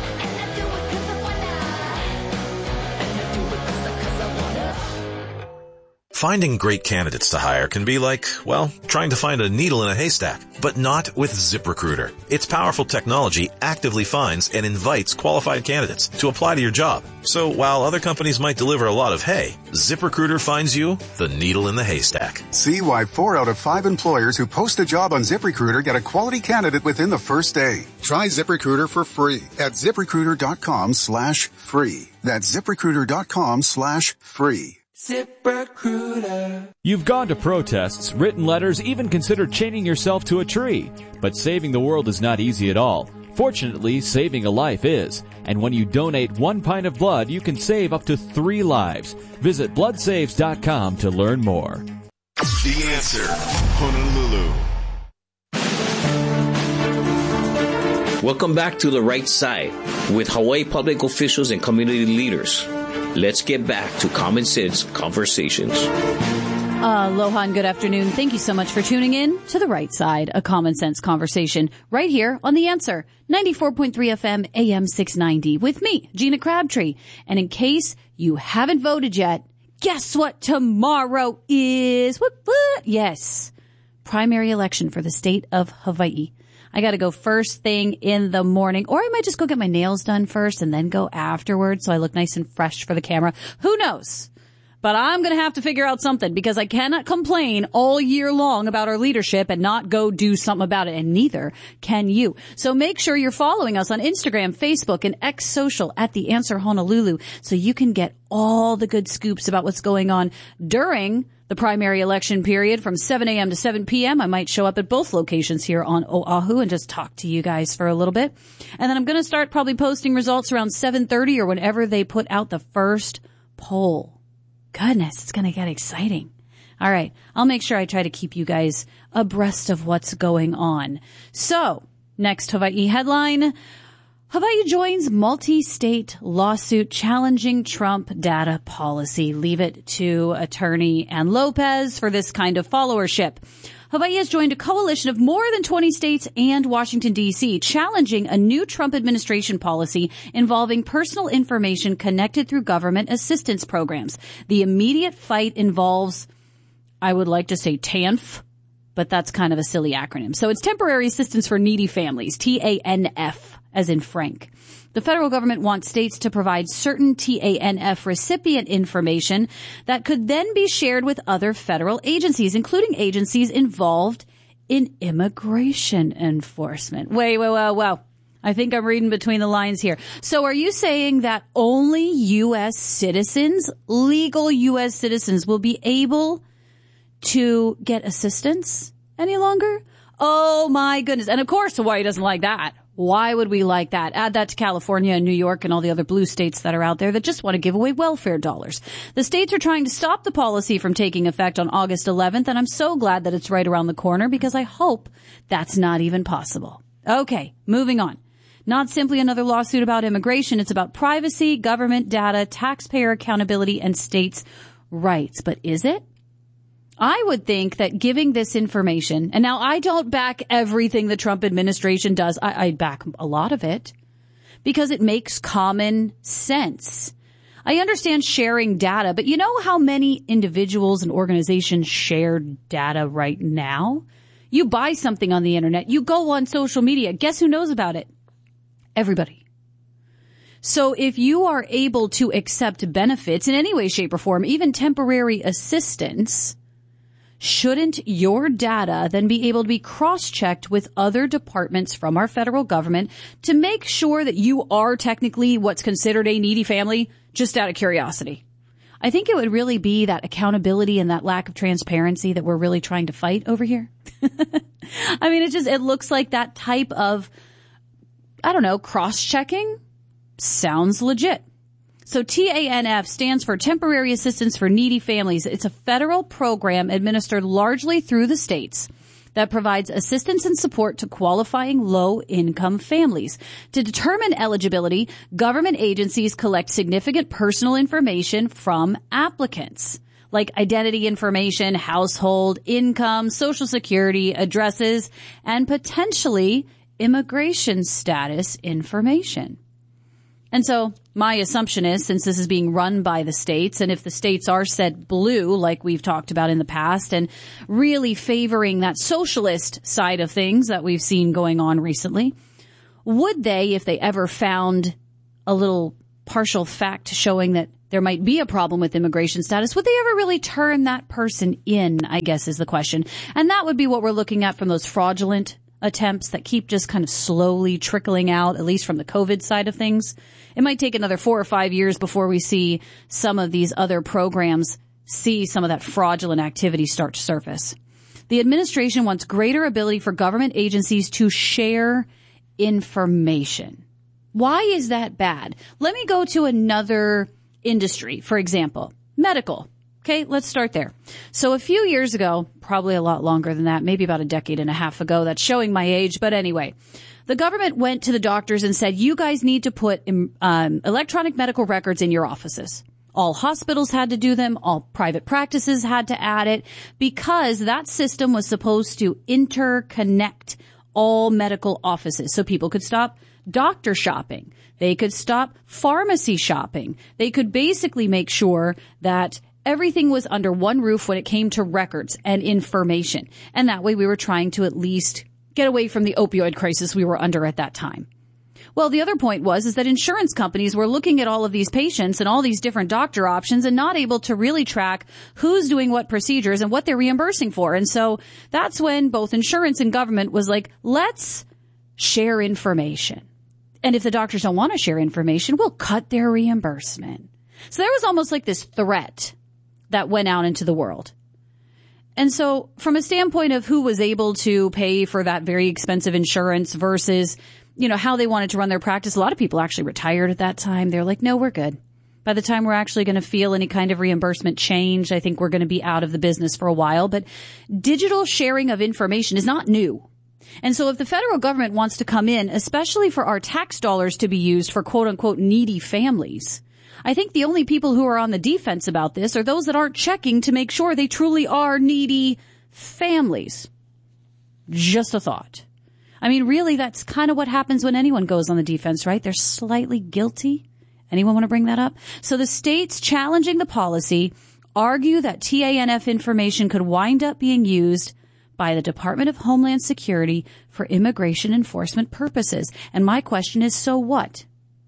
Finding great candidates to hire can be like, well, trying to find a needle in a haystack, but not with ZipRecruiter. Its powerful technology actively finds and invites qualified candidates to apply to your job. So while other companies might deliver a lot of hay, ZipRecruiter finds you the needle in the haystack. See why four out of five employers who post a job on ZipRecruiter get a quality candidate within the first day. Try ZipRecruiter for free at ZipRecruiter.com slash free. That's ZipRecruiter.com slash free. ZipRecruiter. You've gone to protests, written letters, even considered chaining yourself to a tree. But saving the world is not easy at all. Fortunately, saving a life is. And when you donate one pint of blood, you can save up to three lives. Visit blood saves dot com to learn more. The Answer, Honolulu. Welcome back to The Right Side with Hawaii public officials and community leaders. Let's get back to Common Sense Conversations. Aloha and good afternoon. Thank you so much for tuning in to The Right Side, a Common Sense Conversation, right here on The Answer, ninety-four point three F M, A M six ninety, with me, Gina Crabtree. And in case you haven't voted yet, guess what tomorrow is? What, what? Yes, primary election for the state of Hawaii. I got to go first thing in the morning, or I might just go get my nails done first and then go afterwards so I look nice and fresh for the camera. Who knows? But I'm going to have to figure out something because I cannot complain all year long about our leadership and not go do something about it, and neither can you. So make sure you're following us on Instagram, Facebook, and X Social at The Answer Honolulu so you can get all the good scoops about what's going on during the primary election period from seven a.m. to seven p.m. I might show up at both locations here on Oahu and just talk to you guys for a little bit. And then I'm going to start probably posting results around seven thirty or whenever they put out the first poll. Goodness, it's going to get exciting. All right. I'll make sure I try to keep you guys abreast of what's going on. So, next Hawaii headline. Hawaii joins multi-state lawsuit challenging Trump data policy. Leave it to Attorney Ann Lopez for this kind of followership. Hawaii has joined a coalition of more than twenty states and Washington, D C, challenging a new Trump administration policy involving personal information connected through government assistance programs. The immediate fight involves, I would like to say T A N F, but that's kind of a silly acronym. So it's Temporary Assistance for Needy Families, T A N F, as in Frank. The federal government wants states to provide certain T A N F recipient information that could then be shared with other federal agencies, including agencies involved in immigration enforcement. Wait, wait, wait, wait. I think I'm reading between the lines here. So are you saying that only U S citizens, legal U S citizens, will be able to get assistance any longer? Oh, my goodness. And of course, Hawaii doesn't like that. Why would we like that? Add that to California and New York and all the other blue states that are out there that just want to give away welfare dollars. The states are trying to stop the policy from taking effect on August eleventh, and I'm so glad that it's right around the corner because I hope that's not even possible. Okay, moving on. Not simply another lawsuit about immigration. It's about privacy, government data, taxpayer accountability, and states' rights. But is it? I would think that giving this information, and now I don't back everything the Trump administration does. I, I back a lot of it because it makes common sense. I understand sharing data, but you know how many individuals and organizations share data right now? You buy something on the internet, you go on social media. Guess who knows about it? Everybody. So if you are able to accept benefits in any way, shape, or form, even temporary assistance, shouldn't your data then be able to be cross-checked with other departments from our federal government to make sure that you are technically what's considered a needy family, just out of curiosity? I think it would really be that accountability and that lack of transparency that we're really trying to fight over here. I mean, it just, it looks like that type of, I don't know, cross-checking sounds legit. So T A N F stands for Temporary Assistance for Needy Families. It's a federal program administered largely through the states that provides assistance and support to qualifying low-income families. To determine eligibility, government agencies collect significant personal information from applicants, like identity information, household income, Social Security, addresses, and potentially immigration status information. And so my assumption is, since this is being run by the states, and if the states are set blue, like we've talked about in the past, and really favoring that socialist side of things that we've seen going on recently, would they, if they ever found a little partial fact showing that there might be a problem with immigration status, would they ever really turn that person in, I guess is the question. And that would be what we're looking at from those fraudulent attempts that keep just kind of slowly trickling out, at least from the COVID side of things. It might take another four or five years before we see some of these other programs see some of that fraudulent activity start to surface. The administration wants greater ability for government agencies to share information. Why is that bad? Let me go to another industry, for example, medical. Okay, let's start there. So a few years ago, probably a lot longer than that, maybe about a decade and a half ago, that's showing my age, but anyway, the government went to the doctors and said, you guys need to put um, electronic medical records in your offices. All hospitals had to do them. All private practices had to add it because that system was supposed to interconnect all medical offices so people could stop doctor shopping. They could stop pharmacy shopping. They could basically make sure that everything was under one roof when it came to records and information. And that way we were trying to at least get away from the opioid crisis we were under at that time. Well, the other point was is that insurance companies were looking at all of these patients and all these different doctor options and not able to really track who's doing what procedures and what they're reimbursing for. And so that's when both insurance and government was like, let's share information. And if the doctors don't want to share information, we'll cut their reimbursement. So there was almost like this threat that went out into the world. And so from a standpoint of who was able to pay for that very expensive insurance versus, you know, how they wanted to run their practice, a lot of people actually retired at that time. They're like, no, we're good. By the time we're actually going to feel any kind of reimbursement change, I think we're going to be out of the business for a while. But digital sharing of information is not new. And so if the federal government wants to come in, especially for our tax dollars to be used for quote unquote needy families, I think the only people who are on the defense about this are those that aren't checking to make sure they truly are needy families. Just a thought. I mean, really, that's kind of what happens when anyone goes on the defense, right? They're slightly guilty. Anyone want to bring that up? So the states challenging the policy argue that T A N F information could wind up being used by the Department of Homeland Security for immigration enforcement purposes. And my question is, so what?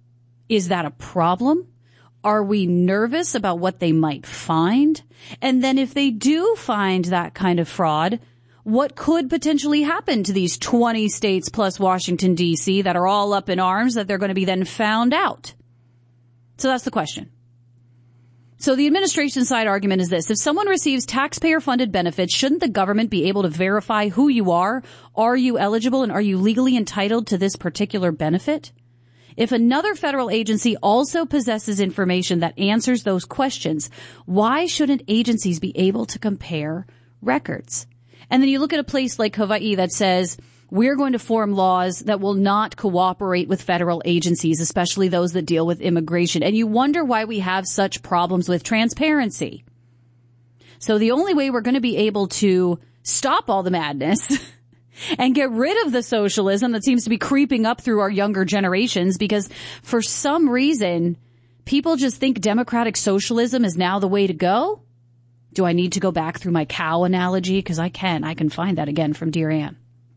Is that a problem? Are we nervous about what they might find? And then if they do find that kind of fraud, what could potentially happen to these twenty states plus Washington, D C that are all up in arms that they're going to be then found out? So that's the question. So the administration side argument is this. If someone receives taxpayer-funded benefits, shouldn't the government be able to verify who you are? Are you eligible and are you legally entitled to this particular benefit? If another federal agency also possesses information that answers those questions, why shouldn't agencies be able to compare records? And then you look at a place like Hawaii that says, we're going to form laws that will not cooperate with federal agencies, especially those that deal with immigration. And you wonder why we have such problems with transparency. So the only way we're going to be able to stop all the madness and get rid of the socialism that seems to be creeping up through our younger generations, because for some reason, people just think democratic socialism is now the way to go. Do I need to go back through my cow analogy? Because I can. I can find that again from Dear Ann.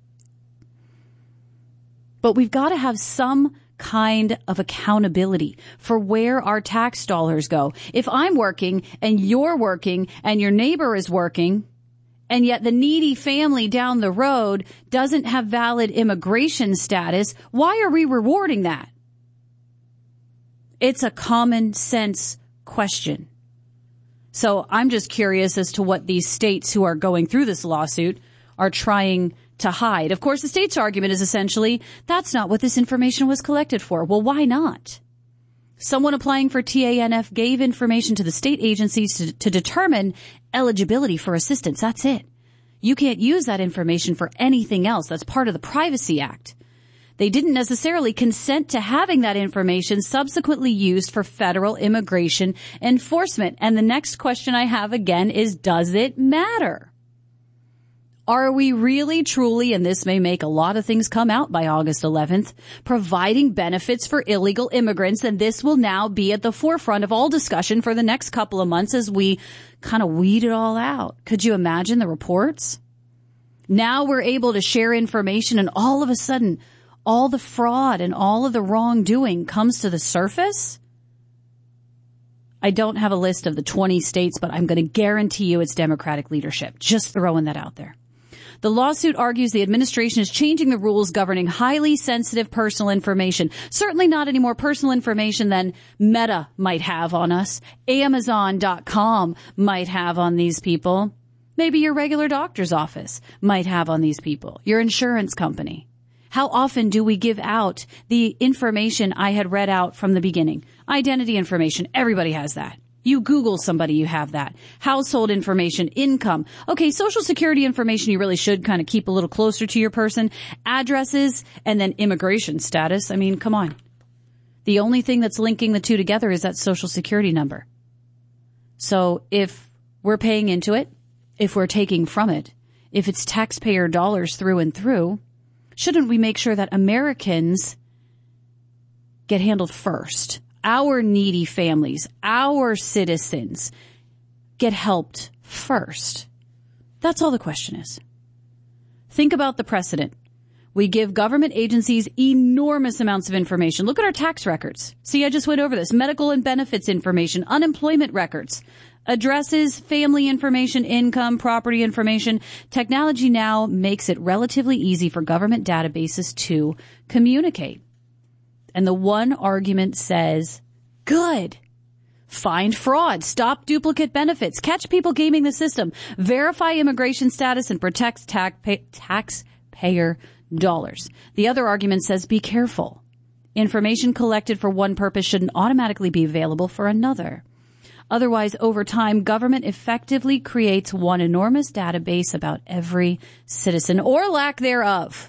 But we've got to have some kind of accountability for where our tax dollars go. If I'm working and you're working and your neighbor is working, and yet the needy family down the road doesn't have valid immigration status, why are we rewarding that? It's a common sense question. So I'm just curious as to what these states who are going through this lawsuit are trying to hide. Of course, the state's argument is essentially, that's not what this information was collected for. Well, why not? Someone applying for T A N F gave information to the state agencies to, to determine eligibility for assistance. That's it. You can't use that information for anything else. That's part of the Privacy Act. They didn't necessarily consent to having that information subsequently used for federal immigration enforcement. And the next question I have again is, does it matter? Are we really, truly, and this may make a lot of things come out by August eleventh, providing benefits for illegal immigrants? And this will now be at the forefront of all discussion for the next couple of months as we kind of weed it all out. Could you imagine the reports? Now we're able to share information, and all of a sudden, all the fraud and all of the wrongdoing comes to the surface? I don't have a list of the twenty states, but I'm going to guarantee you it's Democratic leadership. Just throwing that out there. The lawsuit argues the administration is changing the rules governing highly sensitive personal information. Certainly not any more personal information than Meta might have on us, Amazon dot com might have on these people, maybe your regular doctor's office might have on these people, your insurance company. How often do we give out the information I had read out from the beginning? Identity information, everybody has that. You Google somebody, you have that. Household information, income. Okay, Social Security information you really should kind of keep a little closer to your person. Addresses, and then immigration status. I mean, come on. The only thing that's linking the two together is that Social Security number. So if we're paying into it, if we're taking from it, if it's taxpayer dollars through and through, shouldn't we make sure that Americans get handled first? Our needy families, our citizens get helped first. That's all the question is. Think about the precedent. We give government agencies enormous amounts of information. Look at our tax records. See, I just went over this. Medical and benefits information, unemployment records, addresses, family information, income, property information. Technology now makes it relatively easy for government databases to communicate. And the one argument says, good. Find fraud, stop duplicate benefits, catch people gaming the system, verify immigration status, and protect taxpayer dollars. The other argument says, be careful. Information collected for one purpose shouldn't automatically be available for another. Otherwise, over time, government effectively creates one enormous database about every citizen, or lack thereof.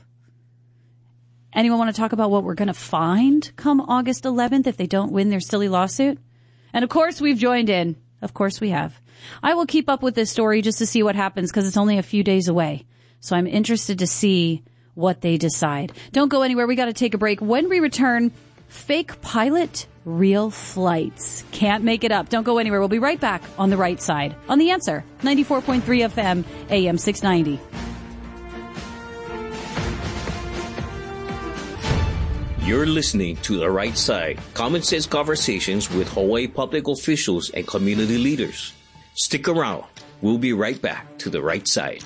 Anyone want to talk about what we're going to find come August eleventh if they don't win their silly lawsuit? And of course, we've joined in. Of course we have. I will keep up with this story just to see what happens because it's only a few days away. So I'm interested to see what they decide. Don't go anywhere. We got to take a break. When we return, fake pilot, real flights. Can't make it up. Don't go anywhere. We'll be right back on the right side. On The Answer, ninety-four point three F M, A M six ninety. You're listening to The Right Side, common sense conversations with Hawaii public officials and community leaders. Stick around. We'll be right back to The Right Side.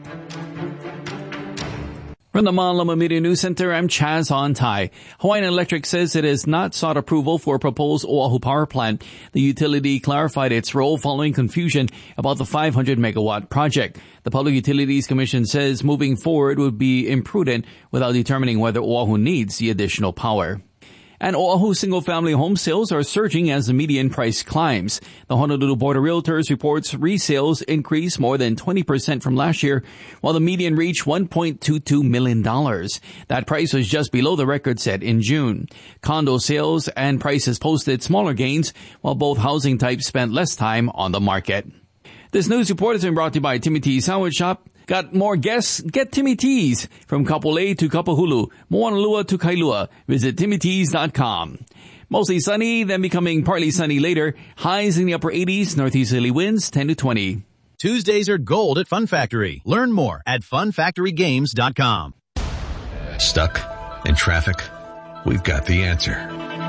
From the Malama Media News Center, I'm Chaz Ontai. Hawaiian Electric says it has not sought approval for a proposed Oahu power plant. The utility clarified its role following confusion about the five hundred megawatt project. The Public Utilities Commission says moving forward would be imprudent without determining whether Oahu needs the additional power. And Oahu single-family home sales are surging as the median price climbs. The Honolulu Board of Realtors reports resales increased more than twenty percent from last year, while the median reached one point two two million dollars. That price was just below the record set in June. Condo sales and prices posted smaller gains, while both housing types spent less time on the market. This news report has been brought to you by Timmy T's Sandwich Shop. Got more guests? Get Timmy T's. From Kapolei to Kapahulu, Moanalua to Kailua. Visit timmy tees dot com. Mostly sunny, then becoming partly sunny later. Highs in the upper eighties, northeasterly winds ten to twenty. Tuesdays are gold at Fun Factory. Learn more at fun factory games dot com. Stuck in traffic? We've got the answer.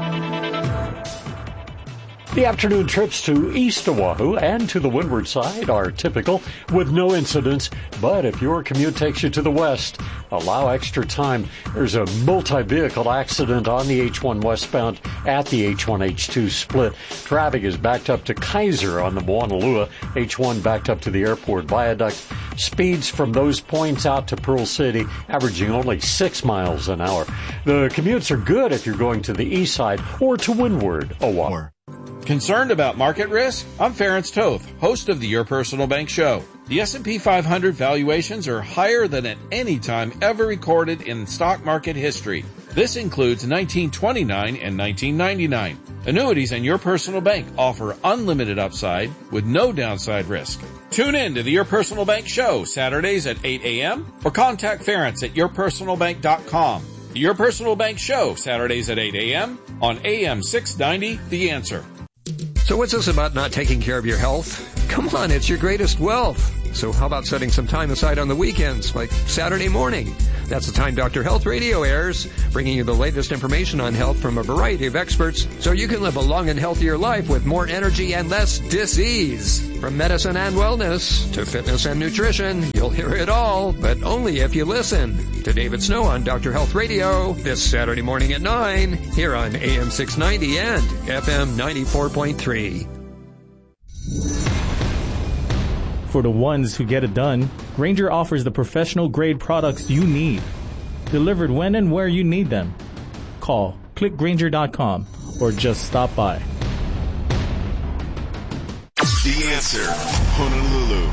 The afternoon trips to East Oahu and to the windward side are typical with no incidents, but if your commute takes you to the west, allow extra time. There's a multi-vehicle accident on the H one westbound at the H one H two split. Traffic is backed up to Kaiser on the Moanalua, H one backed up to the airport viaduct. Speeds from those points out to Pearl City averaging only six miles an hour. The commutes are good if you're going to the east side or to windward, Owa. Concerned about market risk? I'm Ferenc Toth, host of the Your Personal Bank Show. The S and P five hundred valuations are higher than at any time ever recorded in stock market history. This includes nineteen twenty-nine and nineteen ninety-nine. Annuities and Your Personal Bank offer unlimited upside with no downside risk. Tune in to the Your Personal Bank Show Saturdays at eight a.m. or contact Ferenc at your personal bank dot com. The Your Personal Bank Show Saturdays at eight a.m. on A M six ninety, The Answer. So what's this about not taking care of your health? Come on, it's your greatest wealth. So how about setting some time aside on the weekends, like Saturday morning? That's the time Doctor Health Radio airs, bringing you the latest information on health from a variety of experts so you can live a long and healthier life with more energy and less dis-ease. From medicine and wellness to fitness and nutrition, you'll hear it all, but only if you listen. To David Snow on Doctor Health Radio this Saturday morning at nine, here on A M six ninety and F M ninety-four point three. For the ones who get it done, Grainger offers the professional-grade products you need, delivered when and where you need them. Call, click Grainger dot com, or just stop by. The Answer, Honolulu.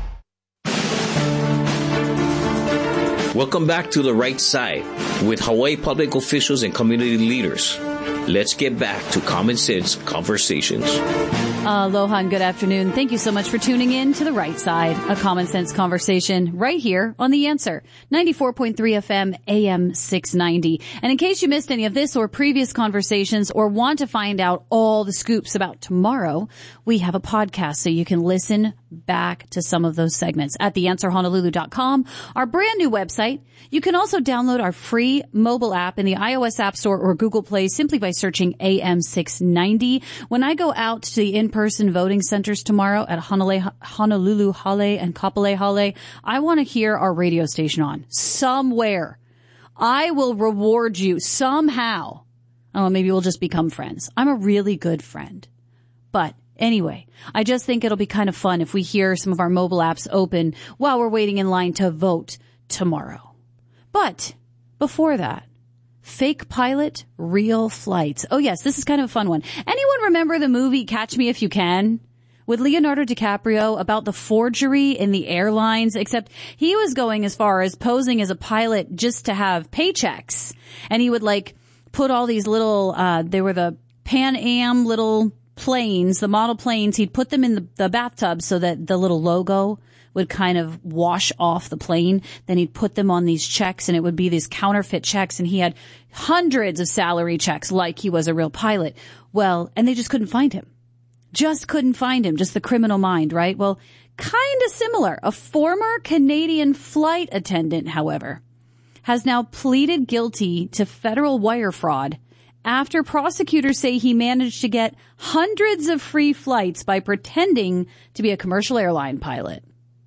Welcome back to The Right Side with Hawaii public officials and community leaders. Let's get back to Common Sense Conversations. Aloha and good afternoon. Thank you so much for tuning in to The Right Side, a common sense conversation right here on The Answer, ninety-four point three F M, A M six ninety. And in case you missed any of this or previous conversations or want to find out all the scoops about tomorrow, we have a podcast so you can listen back to some of those segments at the answer honolulu dot com, our brand new website. You can also download our free mobile app in the iOS App Store or Google Play simply by searching A M six ninety. When I go out to the in-person voting centers tomorrow at Honolulu Hale and Kapolei Hale, I want to hear our radio station on somewhere. I will reward you somehow. Oh, maybe we'll just become friends. I'm a really good friend. But anyway, I just think it'll be kind of fun if we hear some of our mobile apps open while we're waiting in line to vote tomorrow. But before that, fake pilot, real flights. Oh yes, this is kind of a fun one. Anyone remember the movie Catch Me If You Can? With Leonardo DiCaprio about the forgery in the airlines, except he was going as far as posing as a pilot just to have paychecks. And he would like put all these little, uh, they were the Pan Am little planes, the model planes. He'd put them in the, the bathtub so that the little logo would kind of wash off the plane. Then he'd put them on these checks and it would be these counterfeit checks. And he had hundreds of salary checks like he was a real pilot. Well, and they just couldn't find him. Just couldn't find him. Just the criminal mind, right? Well, kind of similar. A former Canadian flight attendant, however, has now pleaded guilty to federal wire fraud after prosecutors say he managed to get hundreds of free flights by pretending to be a commercial airline pilot.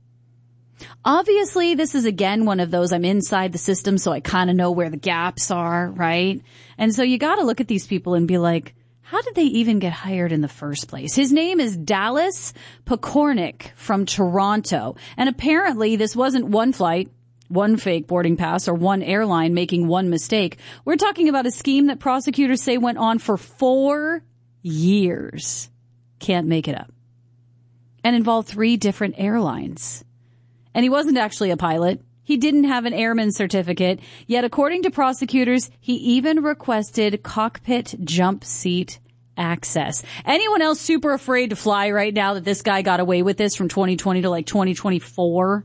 Obviously, this is again one of those I'm inside the system, so I kind of know where the gaps are, right? And so you got to look at these people and be like, how did they even get hired in the first place? His name is Dallas Pokornik from Toronto. And apparently this wasn't one flight, one fake boarding pass, or one airline making one mistake. We're talking about a scheme that prosecutors say went on for four years. Can't make it up. And involved three different airlines. And he wasn't actually a pilot. He didn't have an airman certificate. Yet, according to prosecutors, he even requested cockpit jump seat access. Anyone else super afraid to fly right now that this guy got away with this from twenty twenty to like twenty twenty-four?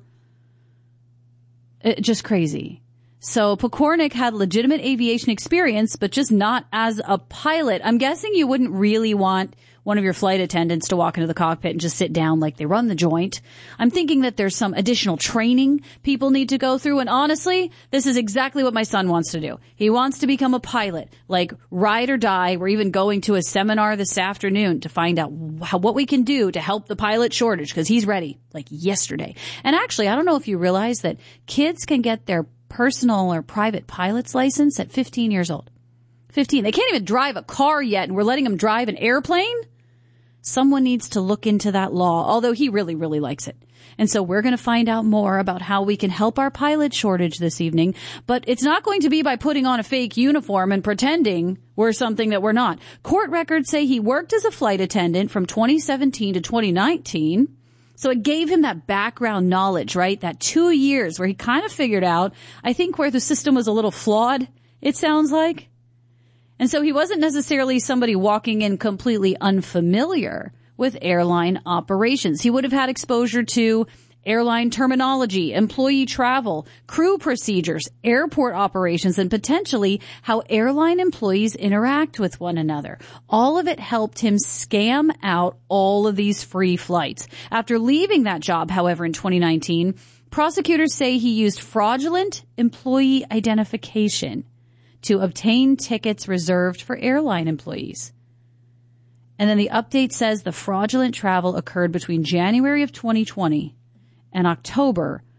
It, just crazy. So Pokornik had legitimate aviation experience, but just not as a pilot. I'm guessing you wouldn't really want one of your flight attendants to walk into the cockpit and just sit down like they run the joint. I'm thinking that there's some additional training people need to go through. And honestly, this is exactly what my son wants to do. He wants to become a pilot, like ride or die. We're even going to a seminar this afternoon to find out how, what we can do to help the pilot shortage, because he's ready like yesterday. And actually, I don't know if you realize that kids can get their personal or private pilot's license at fifteen years old. fifteen. They can't even drive a car yet, and we're letting them drive an airplane? Someone needs to look into that law, although he really, really likes it. And so we're going to find out more about how we can help our pilot shortage this evening. But it's not going to be by putting on a fake uniform and pretending we're something that we're not. Court records say he worked as a flight attendant from twenty seventeen to twenty nineteen. So it gave him that background knowledge, right? That two years where he kind of figured out, I think, where the system was a little flawed, it sounds like. And so he wasn't necessarily somebody walking in completely unfamiliar with airline operations. He would have had exposure to airline terminology, employee travel, crew procedures, airport operations, and potentially how airline employees interact with one another. All of it helped him scam out all of these free flights. After leaving that job, however, in twenty nineteen, prosecutors say he used fraudulent employee identification to obtain tickets reserved for airline employees. And then the update says the fraudulent travel occurred between January of twenty twenty and October